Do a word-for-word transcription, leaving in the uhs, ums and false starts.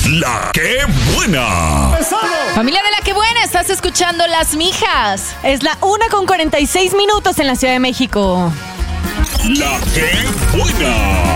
La que buena. Familia de La que buena, estás escuchando Las Mijas. Es la una con cuarenta y seis minutos en la Ciudad de México. La que buena.